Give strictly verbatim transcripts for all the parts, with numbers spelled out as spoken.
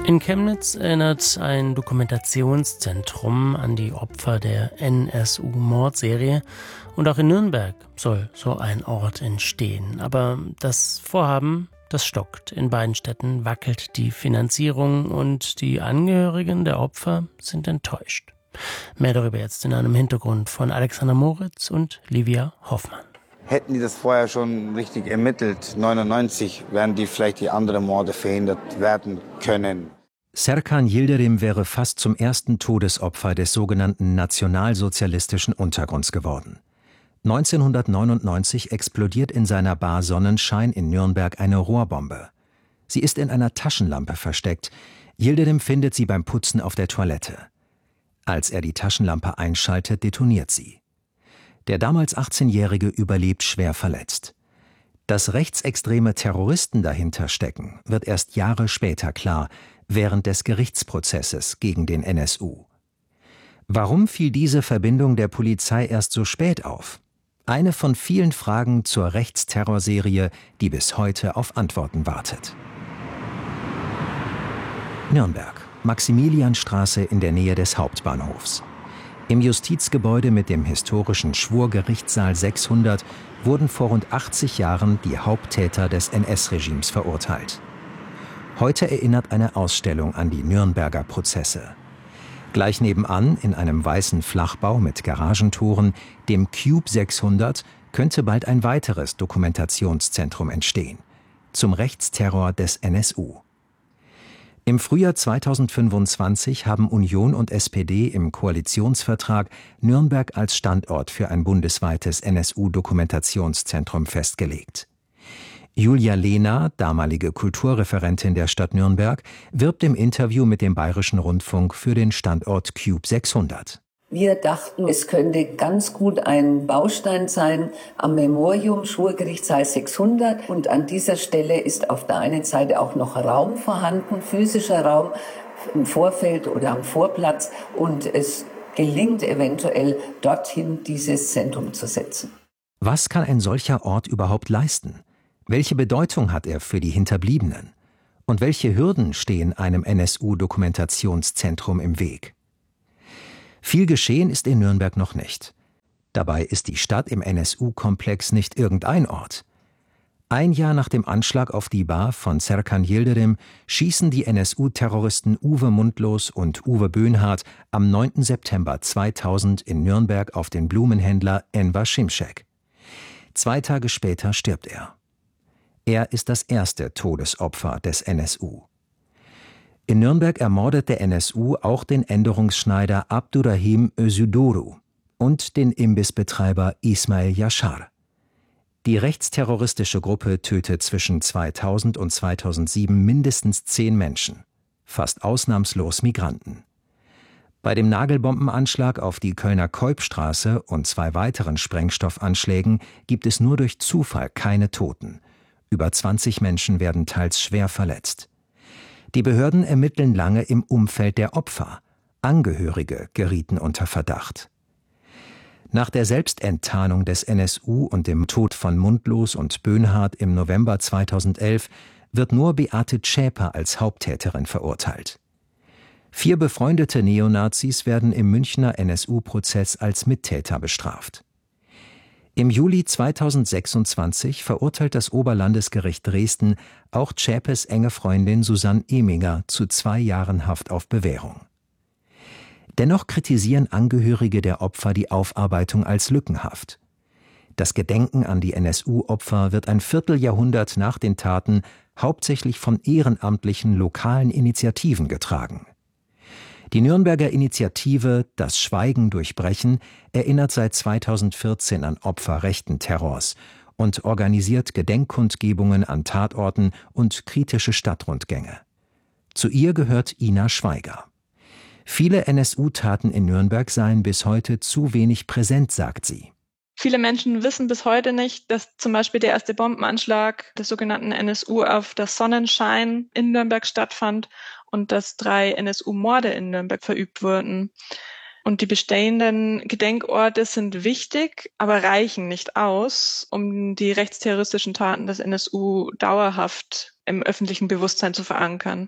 In Chemnitz erinnert ein Dokumentationszentrum an die Opfer der N S U-Mordserie und auch in Nürnberg soll so ein Ort entstehen. Aber das Vorhaben, das stockt. In beiden Städten wackelt die Finanzierung und die Angehörigen der Opfer sind enttäuscht. Mehr darüber jetzt in einem Hintergrund von Alexander Moritz und Livia Hoffmann. Hätten die das vorher schon richtig ermittelt, neunundneunzig, wären die vielleicht die anderen Morde verhindert werden können. Serkan Yildirim wäre fast zum ersten Todesopfer des sogenannten nationalsozialistischen Untergrunds geworden. neunzehnhundertneunundneunzig explodiert in seiner Bar Sonnenschein in Nürnberg eine Rohrbombe. Sie ist in einer Taschenlampe versteckt. Yildirim findet sie beim Putzen auf der Toilette. Als er die Taschenlampe einschaltet, detoniert sie. Der damals achtzehnjährige überlebt schwer verletzt. Dass rechtsextreme Terroristen dahinter stecken, wird erst Jahre später klar, während des Gerichtsprozesses gegen den N S U. Warum fiel diese Verbindung der Polizei erst so spät auf? Eine von vielen Fragen zur Rechtsterrorserie, die bis heute auf Antworten wartet. Nürnberg, Maximilianstraße in der Nähe des Hauptbahnhofs. Im Justizgebäude mit dem historischen Schwurgerichtssaal sechshundert wurden vor rund achtzig Jahren die Haupttäter des N S-Regimes verurteilt. Heute erinnert eine Ausstellung an die Nürnberger Prozesse. Gleich nebenan, in einem weißen Flachbau mit Garagentoren, dem Cube sechshundert, könnte bald ein weiteres Dokumentationszentrum entstehen. Zum Rechtsterror des N S U. Im Frühjahr zweitausendfünfundzwanzig haben Union und S P D im Koalitionsvertrag Nürnberg als Standort für ein bundesweites N S U-Dokumentationszentrum festgelegt. Julia Lehner, damalige Kulturreferentin der Stadt Nürnberg, wirbt im Interview mit dem Bayerischen Rundfunk für den Standort Cube sechshundert. Wir dachten, es könnte ganz gut ein Baustein sein am Memorium Schwurgerichtssaal sechshundert. Und an dieser Stelle ist auf der einen Seite auch noch Raum vorhanden, physischer Raum im Vorfeld oder am Vorplatz. Und es gelingt eventuell, dorthin dieses Zentrum zu setzen. Was kann ein solcher Ort überhaupt leisten? Welche Bedeutung hat er für die Hinterbliebenen? Und welche Hürden stehen einem N S U-Dokumentationszentrum im Weg? Viel geschehen ist in Nürnberg noch nicht. Dabei ist die Stadt im N S U-Komplex nicht irgendein Ort. Ein Jahr nach dem Anschlag auf die Bar von Serkan Yildirim schießen die N S U-Terroristen Uwe Mundlos und Uwe Böhnhardt am neunten September zweitausend in Nürnberg auf den Blumenhändler Enver Şimşek. Zwei Tage später stirbt er. Er ist das erste Todesopfer des N S U. In Nürnberg ermordet der N S U auch den Änderungsschneider Abdurrahim Özüdoğru und den Imbissbetreiber Ismail Yaşar. Die rechtsterroristische Gruppe tötet zwischen zweitausend und zweitausendsieben mindestens zehn Menschen, fast ausnahmslos Migranten. Bei dem Nagelbombenanschlag auf die Kölner Keupstraße und zwei weiteren Sprengstoffanschlägen gibt es nur durch Zufall keine Toten. Über zwanzig Menschen werden teils schwer verletzt. Die Behörden ermitteln lange im Umfeld der Opfer. Angehörige gerieten unter Verdacht. Nach der Selbstenttarnung des N S U und dem Tod von Mundlos und Böhnhardt im November zweitausendelf wird nur Beate Zschäper als Haupttäterin verurteilt. Vier befreundete Neonazis werden im Münchner N S U-Prozess als Mittäter bestraft. Im Juli zweitausendsechsundzwanzig verurteilt das Oberlandesgericht Dresden auch Zschäpes enge Freundin Susanne Eminger zu zwei Jahren Haft auf Bewährung. Dennoch kritisieren Angehörige der Opfer die Aufarbeitung als lückenhaft. Das Gedenken an die N S U-Opfer wird ein Vierteljahrhundert nach den Taten hauptsächlich von ehrenamtlichen lokalen Initiativen getragen. Die Nürnberger Initiative Das Schweigen durchbrechen erinnert seit zweitausendvierzehn an Opfer rechten Terrors und organisiert Gedenkkundgebungen an Tatorten und kritische Stadtrundgänge. Zu ihr gehört Ina Schweiger. Viele N S U-Taten in Nürnberg seien bis heute zu wenig präsent, sagt sie. Viele Menschen wissen bis heute nicht, dass zum Beispiel der erste Bombenanschlag des sogenannten N S U auf das Sonnenschein in Nürnberg stattfand und dass drei N S U-Morde in Nürnberg verübt wurden. Und die bestehenden Gedenkorte sind wichtig, aber reichen nicht aus, um die rechtsterroristischen Taten des N S U dauerhaft im öffentlichen Bewusstsein zu verankern.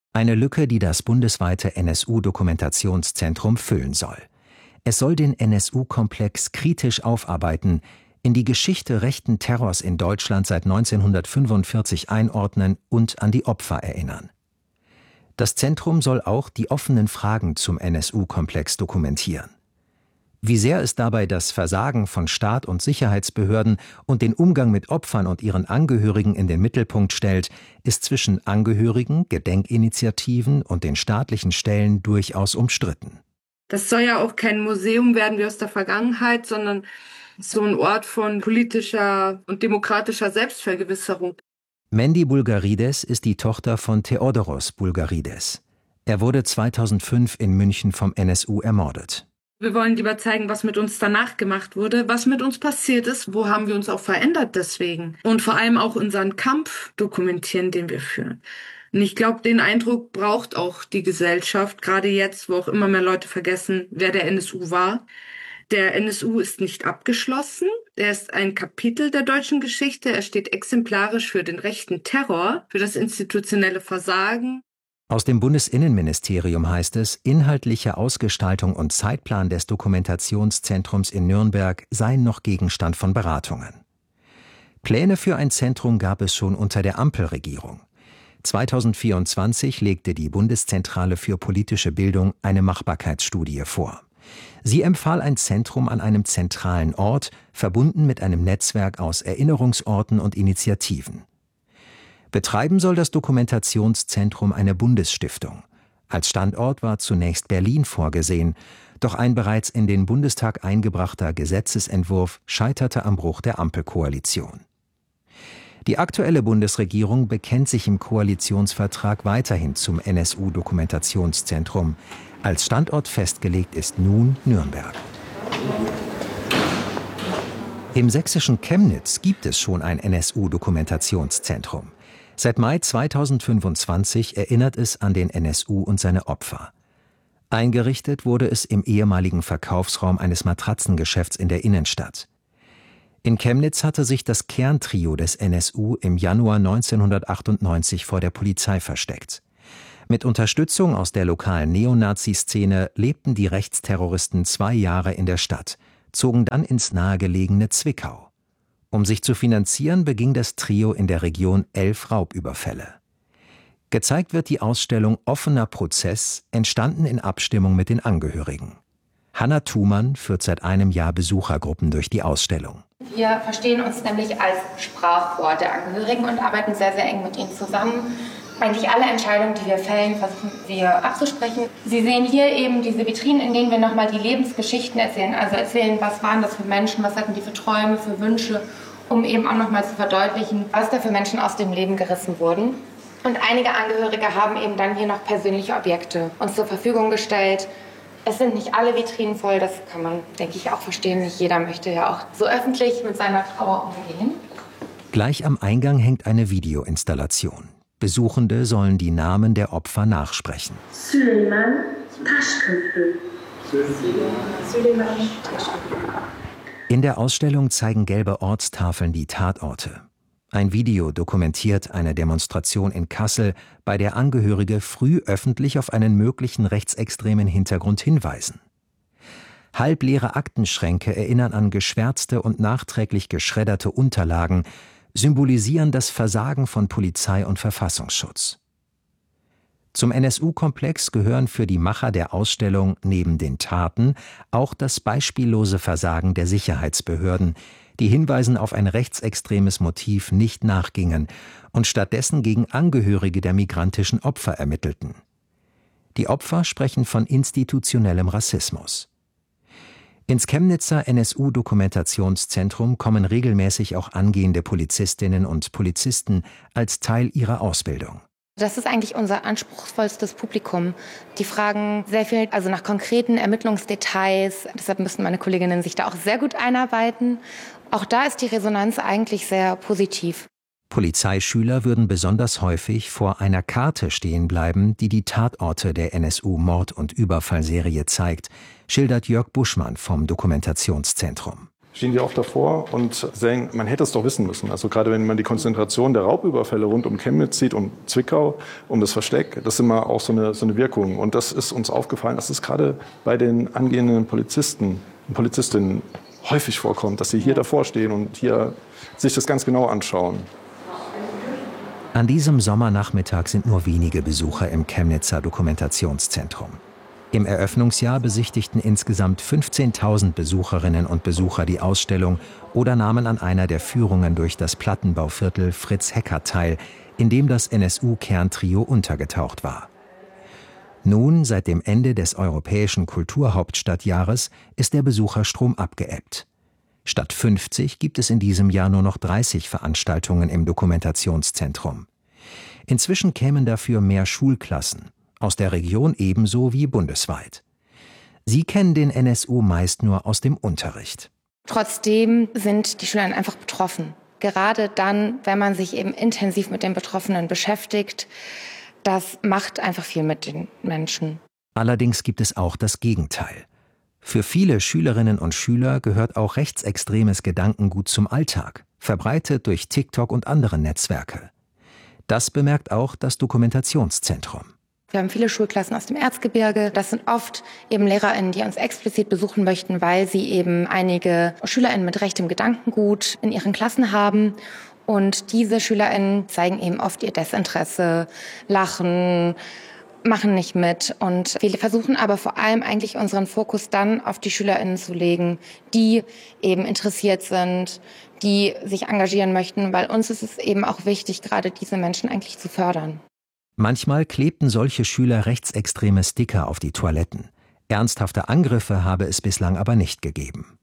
Eine Lücke, die das bundesweite N S U-Dokumentationszentrum füllen soll. Es soll den N S U-Komplex kritisch aufarbeiten, in die Geschichte rechten Terrors in Deutschland seit neunzehnhundertfünfundvierzig einordnen und an die Opfer erinnern. Das Zentrum soll auch die offenen Fragen zum N S U-Komplex dokumentieren. Wie sehr es dabei das Versagen von Staat und Sicherheitsbehörden und den Umgang mit Opfern und ihren Angehörigen in den Mittelpunkt stellt, ist zwischen Angehörigen, Gedenkinitiativen und den staatlichen Stellen durchaus umstritten. Das soll ja auch kein Museum werden wie aus der Vergangenheit, sondern so ein Ort von politischer und demokratischer Selbstvergewisserung. Mendi Bulgarides ist die Tochter von Theodoros Bulgarides. Er wurde zweitausendfünf in München vom N S U ermordet. Wir wollen lieber zeigen, was mit uns danach gemacht wurde, was mit uns passiert ist, wo haben wir uns auch verändert deswegen. Und vor allem auch unseren Kampf dokumentieren, den wir führen. Und ich glaube, den Eindruck braucht auch die Gesellschaft, gerade jetzt, wo auch immer mehr Leute vergessen, wer der N S U war. Der N S U ist nicht abgeschlossen. Er ist ein Kapitel der deutschen Geschichte. Er steht exemplarisch für den rechten Terror, für das institutionelle Versagen. Aus dem Bundesinnenministerium heißt es, inhaltliche Ausgestaltung und Zeitplan des Dokumentationszentrums in Nürnberg seien noch Gegenstand von Beratungen. Pläne für ein Zentrum gab es schon unter der Ampelregierung. zweitausendvierundzwanzig legte die Bundeszentrale für politische Bildung eine Machbarkeitsstudie vor. Sie empfahl ein Zentrum an einem zentralen Ort, verbunden mit einem Netzwerk aus Erinnerungsorten und Initiativen. Betreiben soll das Dokumentationszentrum eine Bundesstiftung. Als Standort war zunächst Berlin vorgesehen, doch ein bereits in den Bundestag eingebrachter Gesetzesentwurf scheiterte am Bruch der Ampelkoalition. Die aktuelle Bundesregierung bekennt sich im Koalitionsvertrag weiterhin zum N S U-Dokumentationszentrum. Als Standort festgelegt ist nun Nürnberg. Im sächsischen Chemnitz gibt es schon ein N S U-Dokumentationszentrum. Seit Mai zweitausendfünfundzwanzig erinnert es an den N S U und seine Opfer. Eingerichtet wurde es im ehemaligen Verkaufsraum eines Matratzengeschäfts in der Innenstadt. In Chemnitz hatte sich das Kerntrio des N S U im Januar neunzehnhundertachtundneunzig vor der Polizei versteckt. Mit Unterstützung aus der lokalen Neonazi-Szene lebten die Rechtsterroristen zwei Jahre in der Stadt, zogen dann ins nahegelegene Zwickau. Um sich zu finanzieren, beging das Trio in der Region elf Raubüberfälle. Gezeigt wird die Ausstellung Offener Prozess, entstanden in Abstimmung mit den Angehörigen. Hanna Thumann führt seit einem Jahr Besuchergruppen durch die Ausstellung. Wir verstehen uns nämlich als Sprachrohr der Angehörigen und arbeiten sehr, sehr eng mit ihnen zusammen. Eigentlich alle Entscheidungen, die wir fällen, versuchen wir abzusprechen. Sie sehen hier eben diese Vitrinen, in denen wir nochmal die Lebensgeschichten erzählen. Also erzählen, was waren das für Menschen, was hatten die für Träume, für Wünsche, um eben auch nochmal zu verdeutlichen, was da für Menschen aus dem Leben gerissen wurden. Und einige Angehörige haben eben dann hier noch persönliche Objekte uns zur Verfügung gestellt. Es sind nicht alle Vitrinen voll, das kann man, denke ich, auch verstehen. Nicht jeder möchte ja auch so öffentlich mit seiner Trauer umgehen. Gleich am Eingang hängt eine Videoinstallation. Besuchende sollen die Namen der Opfer nachsprechen. Süleyman Taşköprü. Süleyman Taşköprü. In der Ausstellung zeigen gelbe Ortstafeln die Tatorte. Ein Video dokumentiert eine Demonstration in Kassel, bei der Angehörige früh öffentlich auf einen möglichen rechtsextremen Hintergrund hinweisen. Halbleere Aktenschränke erinnern an geschwärzte und nachträglich geschredderte Unterlagen, symbolisieren das Versagen von Polizei und Verfassungsschutz. Zum N S U-Komplex gehören für die Macher der Ausstellung neben den Taten auch das beispiellose Versagen der Sicherheitsbehörden, die Hinweisen auf ein rechtsextremes Motiv nicht nachgingen und stattdessen gegen Angehörige der migrantischen Opfer ermittelten. Die Opfer sprechen von institutionellem Rassismus. Ins Chemnitzer N S U-Dokumentationszentrum kommen regelmäßig auch angehende Polizistinnen und Polizisten als Teil ihrer Ausbildung. Das ist eigentlich unser anspruchsvollstes Publikum. Die fragen sehr viel, also nach konkreten Ermittlungsdetails. Deshalb müssen meine Kolleginnen sich da auch sehr gut einarbeiten. Auch da ist die Resonanz eigentlich sehr positiv. Polizeischüler würden besonders häufig vor einer Karte stehen bleiben, die die Tatorte der N S U-Mord- und Überfallserie zeigt, schildert Jörg Buschmann vom Dokumentationszentrum. stehen die oft davor und sagen, man hätte es doch wissen müssen. Also gerade wenn man die Konzentration der Raubüberfälle rund um Chemnitz sieht, um Zwickau, um das Versteck, das ist immer auch so eine, so eine Wirkung. Und das ist uns aufgefallen, dass es gerade bei den angehenden Polizisten und Polizistinnen häufig vorkommt, dass sie hier davor stehen und hier sich das ganz genau anschauen. An diesem Sommernachmittag sind nur wenige Besucher im Chemnitzer Dokumentationszentrum. Im Eröffnungsjahr besichtigten insgesamt fünfzehntausend Besucherinnen und Besucher die Ausstellung oder nahmen an einer der Führungen durch das Plattenbauviertel Fritz Hecker teil, in dem das N S U-Kerntrio untergetaucht war. Nun, seit dem Ende des Europäischen Kulturhauptstadtjahres, ist der Besucherstrom abgeebbt. Statt fünfzig gibt es in diesem Jahr nur noch dreißig Veranstaltungen im Dokumentationszentrum. Inzwischen kämen dafür mehr Schulklassen, aus der Region ebenso wie bundesweit. Sie kennen den N S U meist nur aus dem Unterricht. Trotzdem sind die Schüler einfach betroffen. Gerade dann, wenn man sich eben intensiv mit den Betroffenen beschäftigt, das macht einfach viel mit den Menschen. Allerdings gibt es auch das Gegenteil. Für viele Schülerinnen und Schüler gehört auch rechtsextremes Gedankengut zum Alltag, verbreitet durch TikTok und andere Netzwerke. Das bemerkt auch das Dokumentationszentrum. Wir haben viele Schulklassen aus dem Erzgebirge. Das sind oft eben LehrerInnen, die uns explizit besuchen möchten, weil sie eben einige SchülerInnen mit rechtem Gedankengut in ihren Klassen haben. Und diese SchülerInnen zeigen eben oft ihr Desinteresse, lachen, machen nicht mit. Und wir versuchen aber vor allem eigentlich unseren Fokus dann auf die SchülerInnen zu legen, die eben interessiert sind, die sich engagieren möchten, weil uns ist es eben auch wichtig, gerade diese Menschen eigentlich zu fördern. Manchmal klebten solche Schüler rechtsextreme Sticker auf die Toiletten. Ernsthafte Angriffe habe es bislang aber nicht gegeben.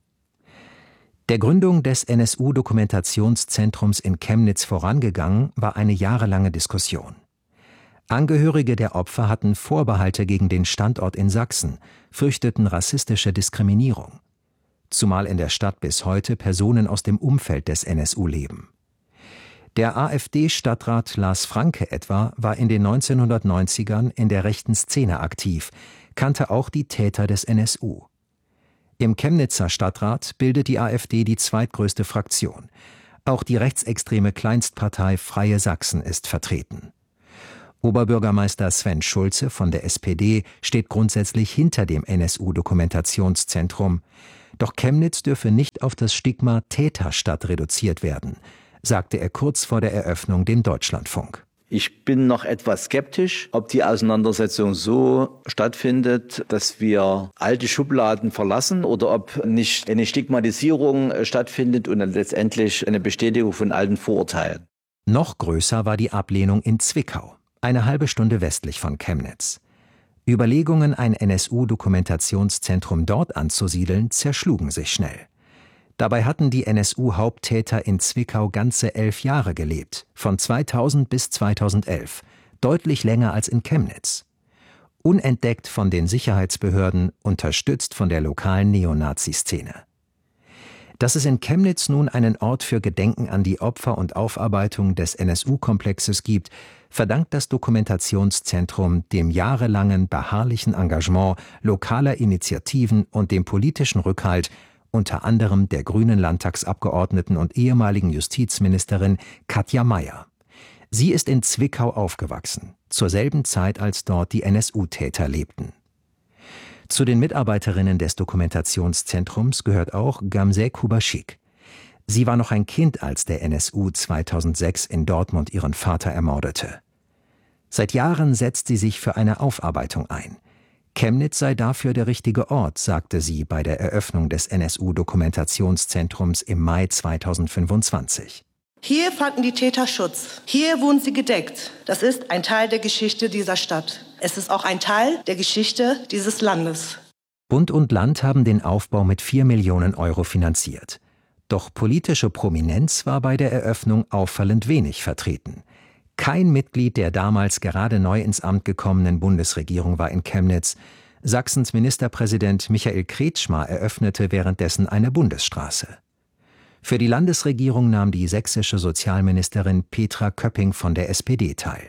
Der Gründung des N S U-Dokumentationszentrums in Chemnitz vorangegangen war eine jahrelange Diskussion. Angehörige der Opfer hatten Vorbehalte gegen den Standort in Sachsen, fürchteten rassistische Diskriminierung. Zumal in der Stadt bis heute Personen aus dem Umfeld des N S U leben. Der AfD-Stadtrat Lars Franke etwa war in den neunzehnhundertneunzigern in der rechten Szene aktiv, kannte auch die Täter des N S U. Im Chemnitzer Stadtrat bildet die AfD die zweitgrößte Fraktion. Auch die rechtsextreme Kleinstpartei Freie Sachsen ist vertreten. Oberbürgermeister Sven Schulze von der S P D steht grundsätzlich hinter dem N S U-Dokumentationszentrum. Doch Chemnitz dürfe nicht auf das Stigma Täterstadt reduziert werden, sagte er kurz vor der Eröffnung dem Deutschlandfunk. Ich bin noch etwas skeptisch, ob die Auseinandersetzung so stattfindet, dass wir alte Schubladen verlassen oder ob nicht eine Stigmatisierung stattfindet und dann letztendlich eine Bestätigung von alten Vorurteilen. Noch größer war die Ablehnung in Zwickau, eine halbe Stunde westlich von Chemnitz. Überlegungen, ein N S U-Dokumentationszentrum dort anzusiedeln, zerschlugen sich schnell. Dabei hatten die N S U-Haupttäter in Zwickau ganze elf Jahre gelebt, von zweitausend bis zweitausendelf, deutlich länger als in Chemnitz. Unentdeckt von den Sicherheitsbehörden, unterstützt von der lokalen Neonazi-Szene. Dass es in Chemnitz nun einen Ort für Gedenken an die Opfer und Aufarbeitung des N S U-Komplexes gibt, verdankt das Dokumentationszentrum dem jahrelangen beharrlichen Engagement lokaler Initiativen und dem politischen Rückhalt unter anderem der grünen Landtagsabgeordneten und ehemaligen Justizministerin Katja Mayer. Sie ist in Zwickau aufgewachsen, zur selben Zeit, als dort die N S U-Täter lebten. Zu den Mitarbeiterinnen des Dokumentationszentrums gehört auch Gamze Kubashik. Sie war noch ein Kind, als der N S U zweitausendsechs in Dortmund ihren Vater ermordete. Seit Jahren setzt sie sich für eine Aufarbeitung ein. Chemnitz sei dafür der richtige Ort, sagte sie bei der Eröffnung des N S U-Dokumentationszentrums im Mai zweitausendfünfundzwanzig. Hier fanden die Täter Schutz. Hier wurden sie gedeckt. Das ist ein Teil der Geschichte dieser Stadt. Es ist auch ein Teil der Geschichte dieses Landes. Bund und Land haben den Aufbau mit vier Millionen Euro finanziert. Doch politische Prominenz war bei der Eröffnung auffallend wenig vertreten. Kein Mitglied der damals gerade neu ins Amt gekommenen Bundesregierung war in Chemnitz. Sachsens Ministerpräsident Michael Kretschmer eröffnete währenddessen eine Bundesstraße. Für die Landesregierung nahm die sächsische Sozialministerin Petra Köpping von der S P D teil.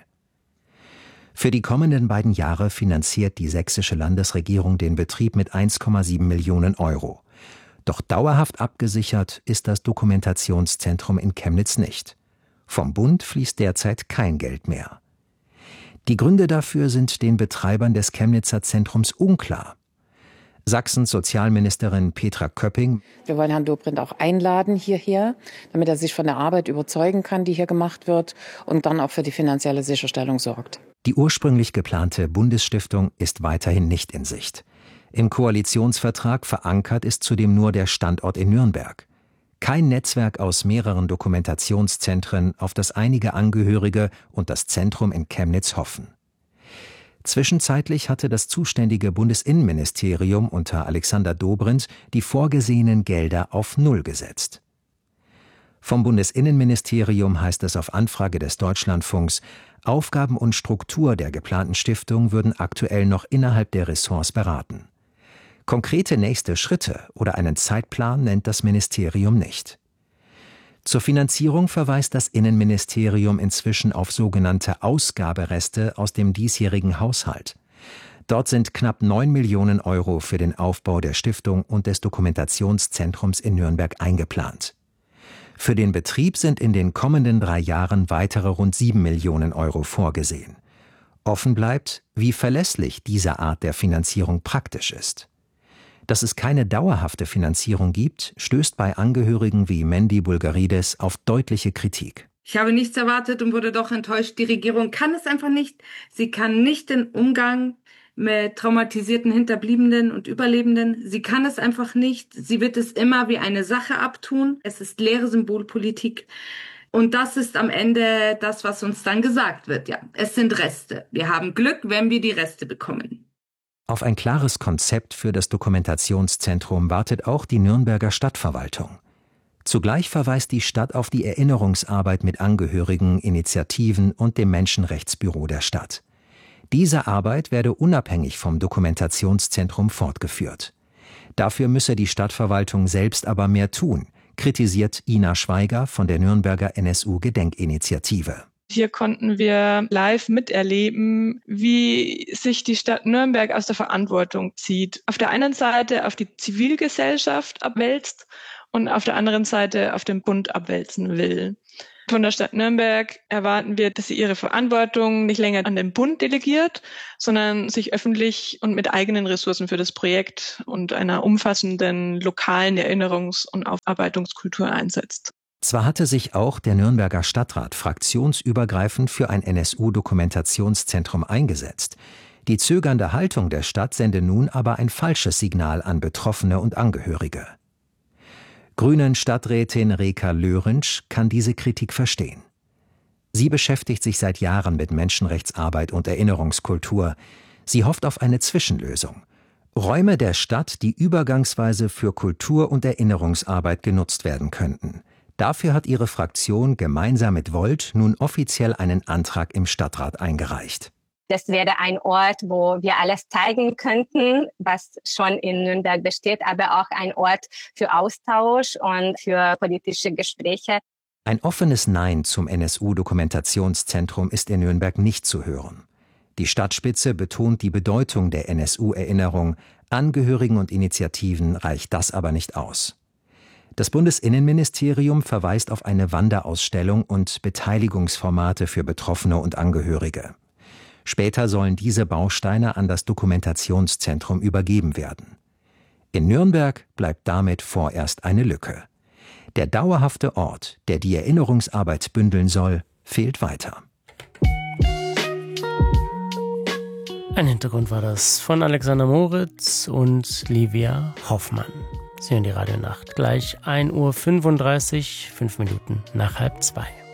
Für die kommenden beiden Jahre finanziert die sächsische Landesregierung den Betrieb mit eins Komma sieben Millionen Euro. Doch dauerhaft abgesichert ist das Dokumentationszentrum in Chemnitz nicht. Vom Bund fließt derzeit kein Geld mehr. Die Gründe dafür sind den Betreibern des Chemnitzer Zentrums unklar. Sachsens Sozialministerin Petra Köpping: Wir wollen Herrn Dobrindt auch einladen hierher, damit er sich von der Arbeit überzeugen kann, die hier gemacht wird, und dann auch für die finanzielle Sicherstellung sorgt. Die ursprünglich geplante Bundesstiftung ist weiterhin nicht in Sicht. Im Koalitionsvertrag verankert ist zudem nur der Standort in Nürnberg. Kein Netzwerk aus mehreren Dokumentationszentren, auf das einige Angehörige und das Zentrum in Chemnitz hoffen. Zwischenzeitlich hatte das zuständige Bundesinnenministerium unter Alexander Dobrindt die vorgesehenen Gelder auf Null gesetzt. Vom Bundesinnenministerium heißt es auf Anfrage des Deutschlandfunks, Aufgaben und Struktur der geplanten Stiftung würden aktuell noch innerhalb der Ressorts beraten. Konkrete nächste Schritte oder einen Zeitplan nennt das Ministerium nicht. Zur Finanzierung verweist das Innenministerium inzwischen auf sogenannte Ausgabereste aus dem diesjährigen Haushalt. Dort sind knapp neun Millionen Euro für den Aufbau der Stiftung und des Dokumentationszentrums in Nürnberg eingeplant. Für den Betrieb sind in den kommenden drei Jahren weitere rund sieben Millionen Euro vorgesehen. Offen bleibt, wie verlässlich diese Art der Finanzierung praktisch ist. Dass es keine dauerhafte Finanzierung gibt, stößt bei Angehörigen wie Mandy Bulgarides auf deutliche Kritik. Ich habe nichts erwartet und wurde doch enttäuscht. Die Regierung kann es einfach nicht. Sie kann nicht den Umgang mit traumatisierten Hinterbliebenen und Überlebenden. Sie kann es einfach nicht. Sie wird es immer wie eine Sache abtun. Es ist leere Symbolpolitik. Und das ist am Ende das, was uns dann gesagt wird. Ja, es sind Reste. Wir haben Glück, wenn wir die Reste bekommen. Auf ein klares Konzept für das Dokumentationszentrum wartet auch die Nürnberger Stadtverwaltung. Zugleich verweist die Stadt auf die Erinnerungsarbeit mit Angehörigen, Initiativen und dem Menschenrechtsbüro der Stadt. Diese Arbeit werde unabhängig vom Dokumentationszentrum fortgeführt. Dafür müsse die Stadtverwaltung selbst aber mehr tun, kritisiert Ina Schweiger von der Nürnberger N S U-Gedenkinitiative. Hier konnten wir live miterleben, wie sich die Stadt Nürnberg aus der Verantwortung zieht. Auf der einen Seite auf die Zivilgesellschaft abwälzt und auf der anderen Seite auf den Bund abwälzen will. Von der Stadt Nürnberg erwarten wir, dass sie ihre Verantwortung nicht länger an den Bund delegiert, sondern sich öffentlich und mit eigenen Ressourcen für das Projekt und einer umfassenden lokalen Erinnerungs- und Aufarbeitungskultur einsetzt. Zwar hatte sich auch der Nürnberger Stadtrat fraktionsübergreifend für ein N S U-Dokumentationszentrum eingesetzt. Die zögernde Haltung der Stadt sende nun aber ein falsches Signal an Betroffene und Angehörige. Grünen-Stadträtin Reka Löhrensch kann diese Kritik verstehen. Sie beschäftigt sich seit Jahren mit Menschenrechtsarbeit und Erinnerungskultur. Sie hofft auf eine Zwischenlösung. Räume der Stadt, die übergangsweise für Kultur- und Erinnerungsarbeit genutzt werden könnten. Dafür hat ihre Fraktion gemeinsam mit Volt nun offiziell einen Antrag im Stadtrat eingereicht. Das wäre ein Ort, wo wir alles zeigen könnten, was schon in Nürnberg besteht, aber auch ein Ort für Austausch und für politische Gespräche. Ein offenes Nein zum N S U-Dokumentationszentrum ist in Nürnberg nicht zu hören. Die Stadtspitze betont die Bedeutung der N S U-Erinnerung. Angehörigen und Initiativen reicht das aber nicht aus. Das Bundesinnenministerium verweist auf eine Wanderausstellung und Beteiligungsformate für Betroffene und Angehörige. Später sollen diese Bausteine an das Dokumentationszentrum übergeben werden. In Nürnberg bleibt damit vorerst eine Lücke. Der dauerhafte Ort, der die Erinnerungsarbeit bündeln soll, fehlt weiter. Ein Hintergrund war das von Alexander Moritz und Livia Hoffmann. Sie hören die Radionacht. Gleich ein Uhr fünfunddreißig, fünf Minuten nach halb zwei.